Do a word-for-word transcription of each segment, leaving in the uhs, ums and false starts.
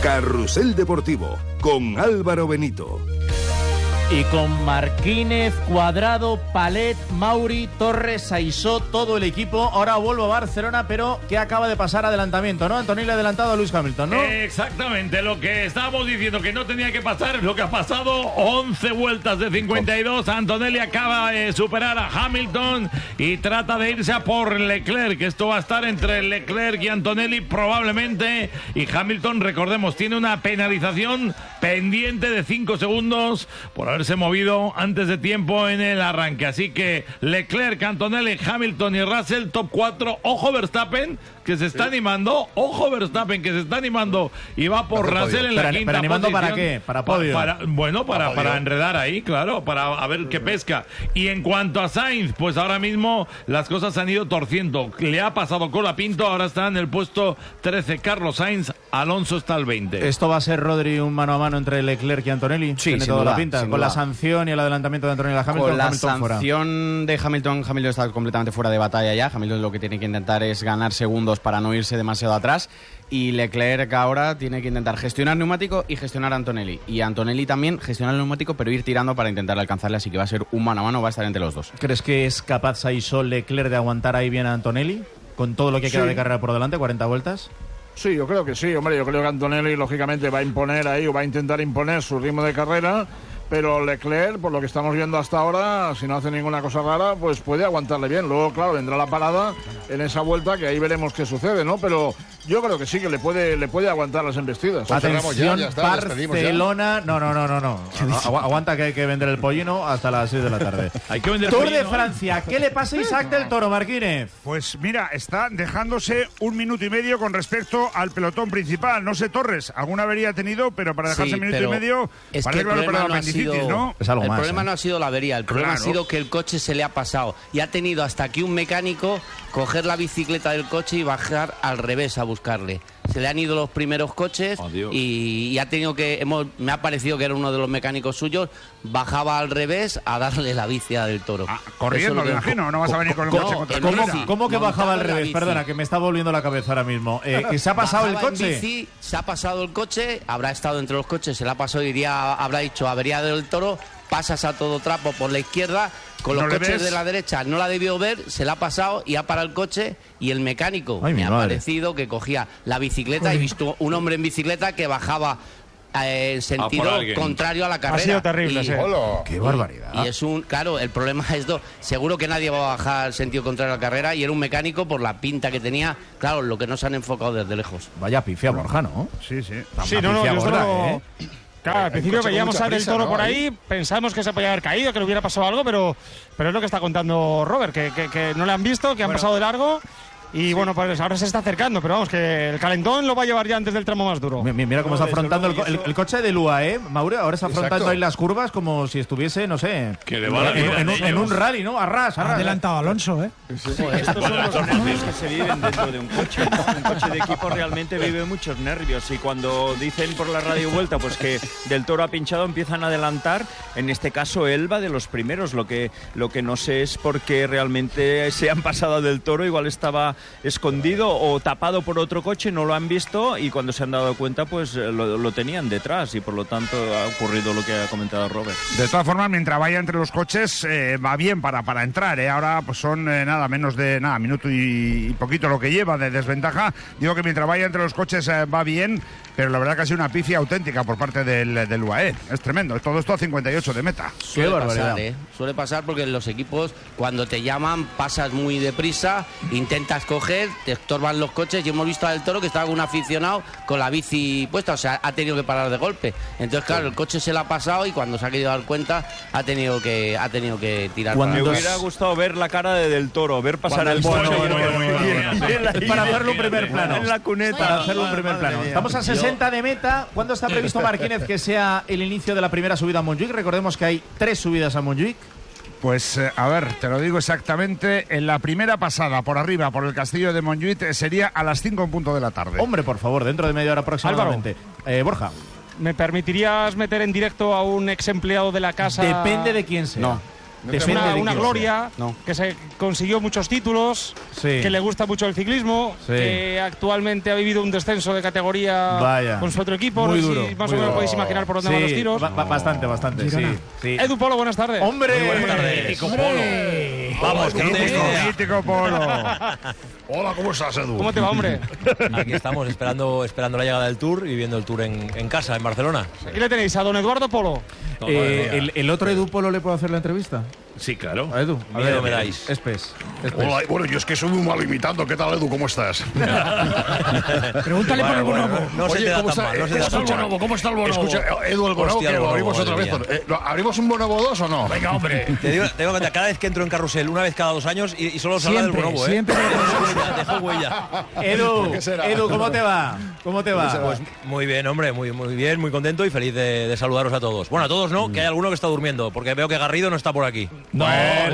Carrusel Deportivo con Álvaro Benito. Y con Marquínez, Cuadrado, Palet, Mauri, Torres, Aisó, todo el equipo. Ahora vuelvo a Barcelona, pero que acaba de pasar adelantamiento, ¿no? Antonelli ha adelantado a Lewis Hamilton, ¿no? Exactamente, lo que estábamos diciendo que no tenía que pasar es lo que ha pasado. once vueltas de cincuenta y dos. Antonelli acaba de superar a Hamilton y trata de irse a por Leclerc, que esto va a estar entre Leclerc y Antonelli probablemente. Y Hamilton, recordemos, tiene una penalización pendiente de cinco segundos por haberse movido antes de tiempo en el arranque. Así que Leclerc, Antonelli, Hamilton y Russell, top cuatro. Ojo Verstappen, que se está sí. animando. Ojo Verstappen, que se está animando y va por Russell en la pero, quinta pero animando posición. ¿Para qué? Para podio. Para, para, bueno, para, para, para enredar ahí, claro, para a ver qué pesca. Y en cuanto a Sainz, pues ahora mismo las cosas se han ido torciendo. Le ha pasado Colapinto, ahora está en el puesto trece Carlos Sainz, Alonso está al veinte. ¿Esto va a ser, Rodri, un mano a mano entre Leclerc y Antonelli? Sí, Tiene sin toda duda, la pinta. sin Con duda. la sanción y el adelantamiento de Antonelli a Hamilton, Con la Hamilton sanción fuera. de Hamilton, Hamilton está completamente fuera de batalla ya. Hamilton lo que tiene que intentar es ganar segundos para no irse demasiado atrás. Y Leclerc ahora tiene que intentar gestionar neumático y gestionar a Antonelli. Y Antonelli también gestionar el neumático, pero ir tirando para intentar alcanzarle. Así que va a ser un mano a mano, va a estar entre los dos. ¿Crees que es capaz Aisó Leclerc de aguantar ahí bien a Antonelli? Con todo lo que queda Sí. de carrera por delante, cuarenta vueltas. Sí, yo creo que sí, hombre, yo creo que Antonelli lógicamente va a imponer ahí o va a intentar imponer su ritmo de carrera, pero Leclerc, por lo que estamos viendo hasta ahora, si no hace ninguna cosa rara, pues puede aguantarle bien. Luego, claro, vendrá la parada en esa vuelta, que ahí veremos qué sucede, ¿no? Pero yo creo que sí, que le puede, le puede aguantar las embestidas. Atención, ya, ya está, Barcelona. No, no, no, no, no. Agu- aguanta que hay que vender el pollino hasta las seis de la tarde. Hay que vender Tour pollino, de Francia. ¿Qué le pasa a Isaac del Toro, Marquínez? Pues mira, está dejándose un minuto y medio con respecto al pelotón principal. No sé, Torres, alguna avería ha tenido, pero para dejarse Sí, un minuto y pero medio, es parece que que el lo ha problema operado no ha apendicitis, sido- ¿no? Es algo el más, problema ¿eh? no ha sido la avería, el problema Claro. ha sido que el coche se le ha pasado y ha tenido hasta aquí un mecánico coger la bicicleta del coche y bajar al revés a buscarle. Se le han ido los primeros coches Oh, Dios. y, y ha tenido que, hemos, me ha parecido que era uno de los mecánicos suyos, bajaba al revés a darle la bici a del Toro. Ah, corriendo, Eso me es lo que- imagino, no vas a venir con el No, coche contra en la ¿Cómo, carrera. bici. cómo que Montado bajaba al en la revés? bici. Perdona, que me está volviendo la cabeza ahora mismo. Eh, ¿que se ha pasado el Bajaba coche? En bici, se ha pasado el coche, habrá estado entre los coches, se le ha pasado, iría, habrá dicho avería del Toro, pasas a todo trapo por la izquierda, con los ¿No le coches ves? de la derecha no la debió ver, se la ha pasado y ha parado el coche y el mecánico Ay, mi me ha madre. parecido que cogía la bicicleta y visto un hombre en bicicleta que bajaba eh, en sentido alguien. contrario a la carrera. sido terrible, y, sí. Hola. ¡Qué barbaridad! y es un, claro, el problema es do, seguro que nadie va a bajar sentido contrario a la carrera y era un mecánico por la pinta que tenía, claro, lo que no se han enfocado desde lejos. Vaya pifia, Borja, ¿no? Sí, sí. Sí, no, no, pifia yo gorda, solo- ¿eh? Claro, al El principio coche con veíamos mucha a Del prisa, Toro ¿no? por Ahí. ahí, pensamos que se podía haber caído, que le hubiera pasado algo, pero, pero es lo que está contando Robert, que, que, que no le han visto, que han pasado de largo. Y bueno, pues ahora se está acercando, pero vamos, que el calentón lo va a llevar ya antes del tramo más duro. Mi- mi- Mira cómo está afrontando el, co- el- el coche de Lua, ¿eh, Mauro? Ahora está afrontando Exacto. ahí las curvas como si estuviese, no sé, Que le va la en, vida en a un, en ellos. un rally, ¿no? Arras, Ha arras. adelantado a Alonso, ¿eh? Estos son los nervios que se viven dentro de un coche. Un coche de equipo realmente vive muchos nervios y cuando dicen por la radio vuelta pues que Del Toro ha pinchado, empiezan a adelantar. En este caso él va de los primeros. Lo que, lo que no sé es por qué realmente se han pasado a Del Toro. Igual estaba escondido o tapado por otro coche, no lo han visto y cuando se han dado cuenta pues eh, lo, lo tenían detrás y por lo tanto ha ocurrido lo que ha comentado Robert. De todas formas, mientras vaya entre los coches, eh, va bien para, para entrar. ¿eh? Ahora pues son eh, nada menos de nada, minuto y, y poquito lo que lleva de desventaja. Digo que mientras vaya entre los coches eh, va bien, pero la verdad que ha sido una pifia auténtica por parte del, del U A E. Es tremendo. Todo esto a cincuenta y ocho de meta. Suele barbaridad. pasar, ¿eh? Suele pasar porque en los equipos, cuando te llaman, pasas muy deprisa, intentas coger, te estorban los coches y hemos visto a Del Toro que estaba un aficionado con la bici puesta, o sea, ha tenido que parar de golpe. Entonces, claro, el coche se le ha pasado y cuando se ha querido dar cuenta, ha tenido que, ha tenido que tirar Me para atrás. hubiera gustado ver la cara de Del Toro, ver pasar Cuando el el coche bueno, y- bueno, bueno, y- bueno, y- bueno. y él ahí Para hacerlo un primer plano. en la cuneta. Para hacerlo un primer plano. Estamos a sesenta de meta. ¿Cuándo está previsto, Marquínez, que sea el inicio de la primera subida a Montjuic? Recordemos que hay tres subidas a Montjuic. Pues eh, a ver, te lo digo exactamente. En la primera pasada por arriba, por el castillo de Montjuic, eh, sería a las cinco en punto de la tarde. Hombre, por favor, dentro de media hora aproximadamente. Eh, Borja. ¿Me permitirías meter en directo a un ex empleado de la casa? Depende de quién sea. No. Es una, una gloria, no. que se consiguió muchos títulos, Sí. que le gusta mucho el ciclismo, Sí. que actualmente ha vivido un descenso de categoría Vaya. con su otro equipo. Muy no sé duro, si más muy o menos duro. podéis imaginar por dónde Sí, van los tiros. ba- ba- bastante, bastante, sí, sí. Edu Polo, buenas tardes. ¡Hombre! Muy buenas tardes. Mítico Polo. Vamos, que no tenéis idea. Mítico Polo. Hola, ¿cómo estás, Edu? ¿Cómo te va, hombre? Aquí estamos esperando, esperando la llegada del Tour y viendo el Tour en, en casa, en Barcelona. Aquí le tenéis a don Eduardo Polo. Eh, el, ¿El otro Edu Polo le puedo hacer la entrevista? Sí, claro. A Edu. A Miedo me dais. Espes. Espes. Hola, bueno, yo es que soy muy mal imitando. ¿Qué tal, Edu? ¿Cómo estás? Pregúntale por el bonobo. No se te da tan mal, no se te da tan mal. ¿Cómo está el bonobo? Escucha, Edu, el bonobo, Hostia, que el lo bonobo, abrimos otra madre vez. mía. Eh, ¿lo- ¿Abrimos un bonobo dos o no? Venga, hombre. Te digo, te digo que cada vez que entro en carrusel, una vez cada dos años, y, y solo se habla del Siempre, bonobo, ¿eh? siempre. Dejo huella. Edu, ¿Qué será? Edu, ¿cómo te va? ¿Cómo te va? Pues muy bien, hombre, muy, muy bien, muy contento y feliz de, de saludaros a todos. Bueno, a todos no, que hay alguno que está durmiendo, porque veo que Garrido no está por aquí. No,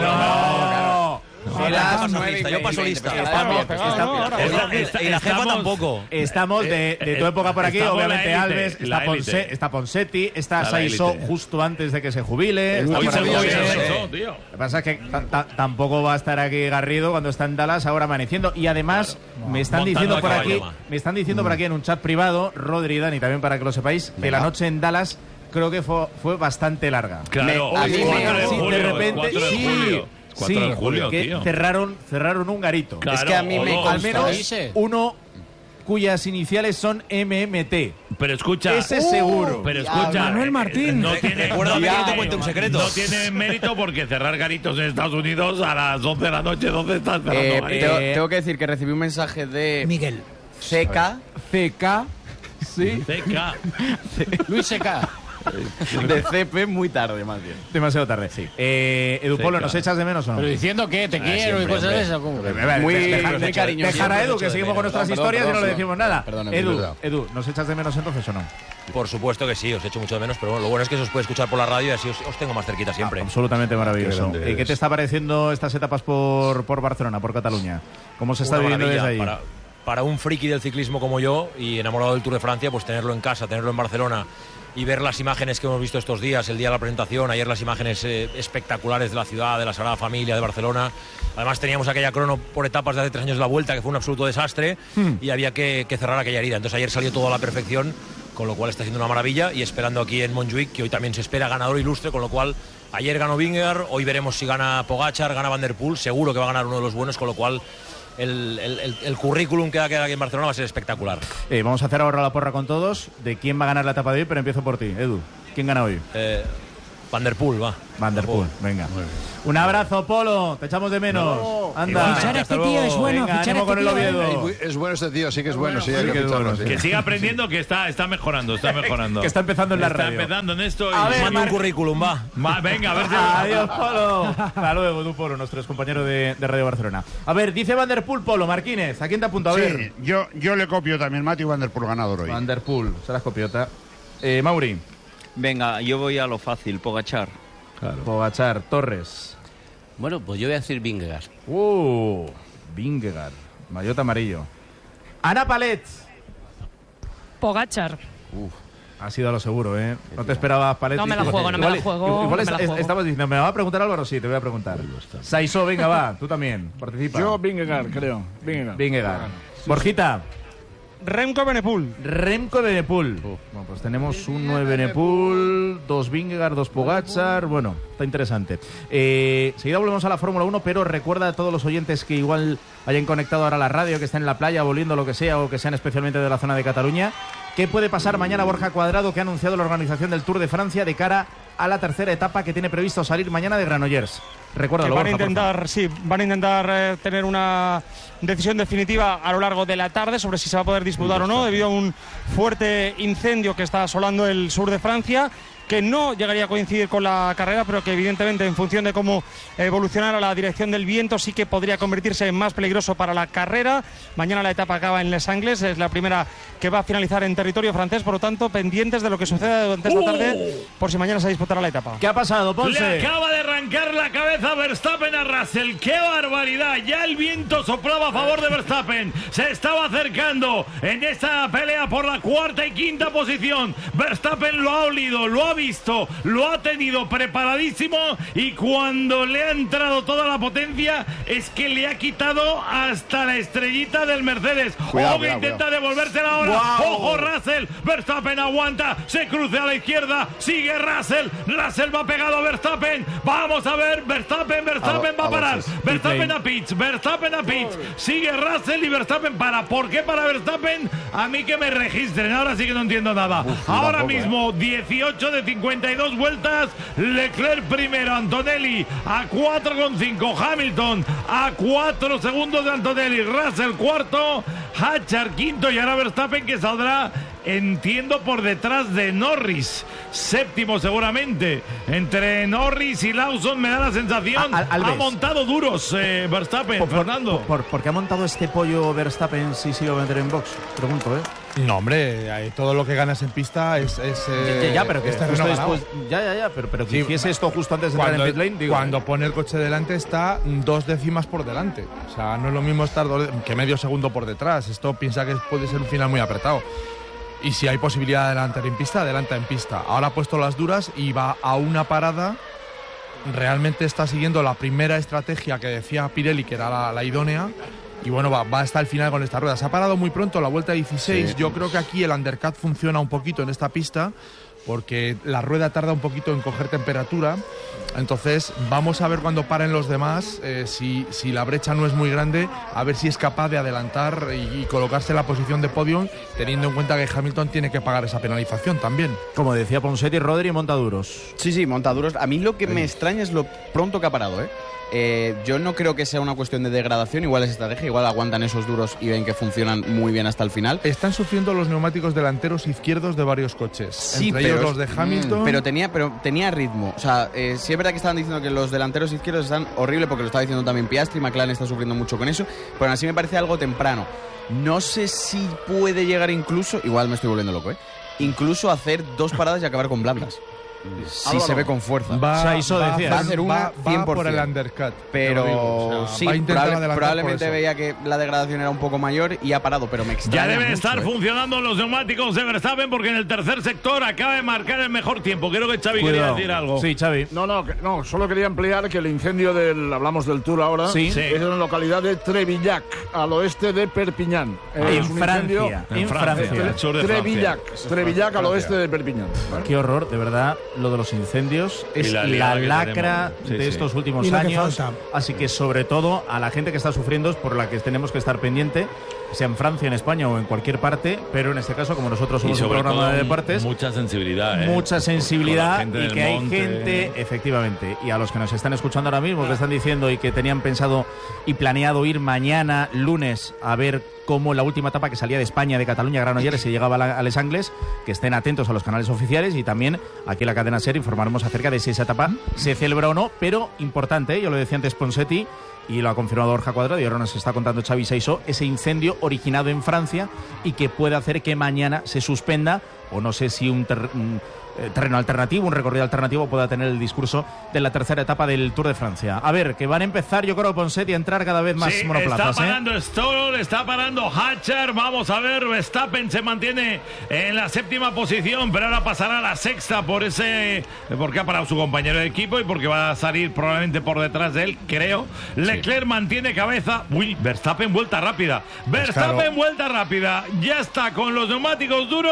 no. Yo paso lista, yo paso lista. Estamos pegados, ¿no? Ahora. Y la- y la jefa Estamos- tampoco. Estamos de, de tu época por aquí, Estamos obviamente la élite, Alves, la está, Ponce- élite. está Ponsetti, está Está la Saisó élite. justo antes de que se jubile. está Hoy por se aquí. jubila sí, Saisó, sí. tío. Lo que pasa es que ta- ta- tampoco va a estar aquí Garrido cuando está en Dallas ahora amaneciendo. Y además me están Montando diciendo a por caballo, aquí, va. me están diciendo por aquí en un chat privado, Rodri y Dani, también para que lo sepáis, que la noche en Dallas creo que fue, fue bastante larga. Claro, Me- hoy a mí me- cuatro de sí, julio, de repente, cuatro de sí, julio. cuatro sí, de julio, que tío. cerraron, cerraron un garito. Claro, Es que a mí o me dos. Al menos Dice. uno cuyas iniciales son M M T. Pero escucha. Ese seguro. Pero escucha. Manuel eh, Martín. No tiene, Recuérdame no que te tiene- cuente un secreto. No tiene mérito porque cerrar garitos en Estados Unidos a las once de la noche, ¿dónde estás cerrando Eh, garitos? tengo, tengo que decir que recibí un mensaje de Miguel. C K, C K. Sí. C K. Luis Seca. de C P muy tarde, más bien. Demasiado tarde, sí. Eh, Edu Polo, ¿nos echas de menos o no? Pero diciendo que te quiero y siempre, cosas de hombre. esas. ¿cómo? Muy- dejar, muy cariñoso. dejar a Siempre Edu, te que echo de seguimos con menos. nuestras Perdón, historias y no perdón, le decimos nada. perdón, es Edu, verdad. Edu, ¿nos echas de menos entonces o no? Por supuesto que sí, os echo mucho de menos, pero bueno, lo bueno es que se os puede escuchar por la radio y así os, os tengo más cerquita siempre. Absolutamente maravilloso. Qué grande ¿Y qué eres. te está pareciendo estas etapas por, por Barcelona, por Cataluña? ¿Cómo se está Una viviendo desde maravilla. ahí? Para, para un friki del ciclismo como yo y enamorado del Tour de Francia, pues tenerlo en casa, tenerlo en Barcelona y ver las imágenes que hemos visto estos días, el día de la presentación, ayer las imágenes eh, espectaculares de la ciudad, de la Sagrada Familia, de Barcelona. Además teníamos aquella crono por etapas de hace tres años de la Vuelta, que fue un absoluto desastre y había que, que cerrar aquella herida. Entonces ayer salió todo a la perfección, con lo cual está siendo una maravilla y esperando aquí en Montjuic, que hoy también se espera ganador ilustre, con lo cual ayer ganó Vingegaard, hoy veremos si gana Pogačar, gana Van der Poel, seguro que va a ganar uno de los buenos, con lo cual el, el- el- el currículum que va a quedar aquí en Barcelona va a ser espectacular. Eh, vamos a hacer ahora la porra con todos de quién va a ganar la etapa de hoy, pero empiezo por ti, Edu. ¿Quién gana hoy? Eh, Van der Poel, va. Van der Poel, venga. Un abrazo, Polo, te echamos de menos. Anda. Fichar a hasta este tío luego. es bueno. Venga, Fichar a ánimo con el este tío, ¿eh? Oviedo. Es bueno este tío, sí que es bueno, sí, hay sí que que es ficharlo, bueno, sí. Que siga aprendiendo, que está, está mejorando, está mejorando. Que está empezando en la Está radio. empezando en esto y... A ver, Manda un Mar- currículum, va. Va, venga, a ver si... Adiós, Polo. Hasta luego, Edu Polo, nuestro compañero de, de Radio Barcelona. A ver, dice Van der Poel, Polo, Marquínez, ¿a quién te apunto? A ver. Sí, yo, yo le copio también, Matthew Van der Poel ganador hoy. Van der Poel, serás copiota. Eh, Mauri. Venga, yo voy a lo fácil, Pogačar. Pogačar, Torres. Bueno, pues yo voy a decir Vingegaard. Uh, Vingegaard, maillot amarillo. Ana Palet. Pogačar. Ha sido a lo seguro, ¿eh? No te esperabas, Palet. No me la juego, no me la juego, Igual no es- me la es- juego. estabas diciendo, ¿me va a preguntar Álvaro? Sí, te voy a preguntar. Saisó, venga, va, tú también, participa. Yo, Vingegaard, creo. Vingegaard. Vingegaard. Borjita. Remco Benepul. Remco Benepul. Bueno, pues tenemos un nueve Benepul, dos Vingegaard, dos Pogačar. Bueno, está interesante. Eh, seguida volvemos a la Fórmula uno, pero recuerda a todos los oyentes que igual hayan conectado ahora a la radio, que estén en la playa, volviendo lo que sea, o que sean especialmente de la zona de Cataluña. ¿Qué puede pasar mañana Borja Cuadrado, que ha anunciado la organización del Tour de Francia de cara a la tercera etapa que tiene previsto salir mañana de Granollers? Recuérdalo, Que van a Borja, por favor. intentar, sí, van a intentar eh, tener una decisión definitiva a lo largo de la tarde sobre si se va a poder disputar o no, debido a un fuerte incendio que está asolando el sur de Francia, que no llegaría a coincidir con la carrera, pero que evidentemente en función de cómo evolucionara la dirección del viento sí que podría convertirse en más peligroso para la carrera. Mañana la etapa acaba en Les Angles, es la primera que va a finalizar en territorio francés, por lo tanto pendientes de lo que suceda durante esta tarde por si mañana se disputará la etapa. ¿Qué ha pasado, Le acaba de arrancar la cabeza Verstappen a Russell. ¡Qué barbaridad! Ya el viento soplaba a favor de Verstappen. Se estaba acercando en esta pelea por la cuarta y quinta posición. Verstappen lo ha olido, lo ha visto, lo ha tenido preparadísimo y cuando le ha entrado toda la potencia es que le ha quitado hasta la estrellita del Mercedes. Cuidado, Ojo que cuidado, intenta cuidado. devolvérsela ahora. Wow. Ojo Russell, Verstappen aguanta, se cruza a la izquierda, sigue Russell, Russell va pegado a Verstappen. Vamos a ver, Verstappen, Verstappen A va a do- a parar. doces. Verstappen a pits, Verstappen a pits. Sigue Russell y Verstappen para. ¿Por qué para Verstappen? A mí que me registren, ahora sí que no entiendo nada. Ahora tampoco, mismo, dieciocho de cincuenta y dos vueltas, Leclerc primero, Antonelli a cuatro coma cinco, Hamilton a cuatro segundos de Antonelli, Russell cuarto, Hatcher quinto y ahora Verstappen que saldrá, entiendo, por detrás de Norris, séptimo seguramente. Entre Norris y Lawson me da la sensación, A- Al- ha Alves. montado duros eh, Verstappen, Por, por- Fernando. por- ¿Por qué ha montado este pollo Verstappen si se iba a meter en box? Pregunto, ¿eh? No, hombre, ahí todo lo que ganas en pista es. es eh, ya, ya, pero que es justo terreno ganado. después. Ya, ya, ya, pero, pero que Sí, hiciese esto justo antes de entrar Cuando, en pit lane, digo. cuando pone el coche delante está dos décimas por delante. O sea, no es lo mismo estar dos- que medio segundo por detrás. Esto piensa que puede ser un final muy apretado. Y si hay posibilidad de adelantar en pista, adelanta en pista. Ahora ha puesto las duras y va a una parada. Realmente está siguiendo la primera estrategia que decía Pirelli, que era la, la idónea. Y bueno, va, va hasta el final con esta rueda. Se ha parado muy pronto, la vuelta dieciséis. Sí. Yo creo que aquí el undercut funciona un poquito en esta pista, porque la rueda tarda un poquito en coger temperatura. Entonces vamos a ver cuando paren los demás, eh, si, si la brecha no es muy grande, a ver si es capaz de adelantar y, y colocarse en la posición de podium, teniendo en cuenta que Hamilton tiene que pagar esa penalización también. Como decía Ponsetti, Rodri monta duros. Sí, sí, montaduros. A mí lo que me extraña es lo pronto que ha parado, ¿eh? Eh, yo no creo que sea una cuestión de degradación, igual es estrategia, igual aguantan esos duros y ven que funcionan muy bien hasta el final. Están sufriendo los neumáticos delanteros izquierdos de varios coches, Sí, entre pero ellos los es- de Hamilton. Pero tenía, pero tenía ritmo. O sea, eh, sí es verdad que estaban diciendo que los delanteros izquierdos están horribles, porque lo estaba diciendo también Piastri, McLaren está sufriendo mucho con eso, pero aún así me parece algo temprano. No sé si puede llegar incluso, igual me estoy volviendo loco, ¿eh? Incluso hacer dos paradas y acabar con blandas. Si Álvaro. se ve con fuerza. Va, Saiso va, decía. Va a hacer una va- va cien por por el cien. undercut. Pero te lo digo. O sea, sí, va a intentar probable- adelantar probablemente por eso. veía que la degradación era un poco mayor y ha parado, pero me extraña Ya deben mucho, estar ¿eh? funcionando los neumáticos de Verstappen porque en el tercer sector acaba de marcar el mejor tiempo. Creo que Xavi quería Cuidado. decir algo. Sí, Xavi. No, no, que- no, solo quería ampliar que el incendio del, hablamos del Tour ahora, Sí. Sí. es en la localidad de Trevillac, al oeste de Perpiñán. En es un incendio Francia. En En Francia. Francia. el sur de Trevillac, Trevillac al oeste de Perpiñán. Qué horror, de verdad, lo de los incendios es Y la la, liada que lacra tenemos. Sí, de sí. estos últimos Y lo que años. falta. Así que sobre todo a la gente que está sufriendo es por la que tenemos que estar pendiente, sea en Francia, en España o en cualquier parte, pero en este caso, como nosotros Y somos un sobre programa todo de deportes, mucha sensibilidad. ¿eh? mucha Con la sensibilidad gente y del que hay monte. gente, efectivamente, y a los que nos están escuchando ahora mismo, que están diciendo y que tenían pensado y planeado ir mañana, lunes, a ver cómo la última etapa que salía de España, de Cataluña, Granollers, se llegaba a, la- a Les Angles, que estén atentos a los canales oficiales y también aquí en la cadena SER informaremos acerca de si esa etapa se celebra o no, pero importante, ¿eh? Yo lo decía antes Ponsetti y lo ha confirmado Borja Cuadrado y ahora nos está contando Xavi Saiso, ese incendio originado en Francia y que puede hacer que mañana se suspenda, o no sé si un, ter- un, eh, terreno alternativo, un recorrido alternativo pueda tener el discurso de la tercera etapa del Tour de Francia. A ver, que van a empezar, yo creo, Ponsetti, a entrar cada vez más Sí, monoplazas. está ¿eh? parando Stroll, está parando Hatcher. Vamos a ver, Verstappen se mantiene en la séptima posición, pero ahora pasará a la sexta por ese, porque ha parado su compañero de equipo y porque va a salir probablemente por detrás de él, creo. Leclerc mantiene cabeza. Uy, Verstappen vuelta rápida. Verstappen claro. vuelta rápida. Ya está con los neumáticos duros.